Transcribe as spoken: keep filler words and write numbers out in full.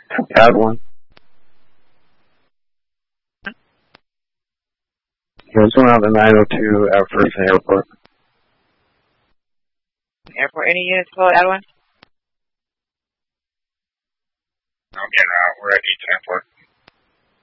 Pad one. There's one out the nine oh two at First Airport. Airport, any units below that one? Okay, now we're at East Airport.